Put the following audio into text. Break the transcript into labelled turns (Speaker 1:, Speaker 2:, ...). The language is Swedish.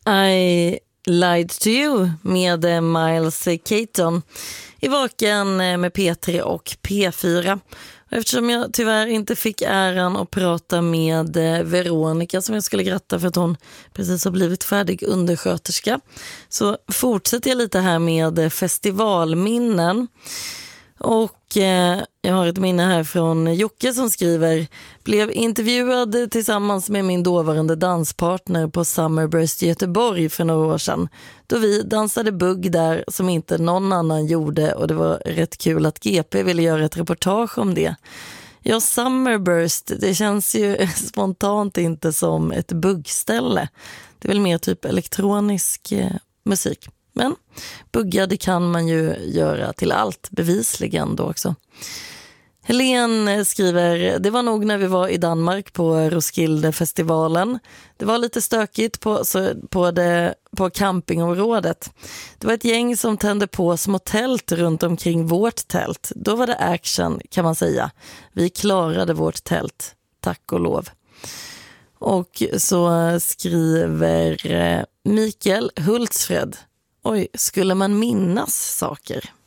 Speaker 1: I Lied to You med Miles Keaton i Vaken med P3 och P4. Eftersom jag tyvärr inte fick äran att prata med Veronica som jag skulle gratta för att hon precis har blivit färdig undersköterska, så fortsätter jag lite här med festivalminnen. Och jag har ett minne här från Jocke som skriver: blev intervjuad tillsammans med min dåvarande danspartner på Summerburst i Göteborg för några år sedan, då vi dansade bugg där som inte någon annan gjorde, och det var rätt kul att GP ville göra ett reportage om det. Ja, Summerburst, det känns ju spontant inte som ett buggställe. Det är väl mer typ elektronisk musik. Men bugga, det kan man ju göra till allt, bevisligen då också. Helene skriver: det var nog när vi var i Danmark på Roskilde-festivalen. Det var lite stökigt på campingområdet. Det var ett gäng som tände på små tält runt omkring vårt tält. Då var det action, kan man säga. Vi klarade vårt tält, tack och lov. Och så skriver Mikael Hultsfred: oj, skulle man minnas saker?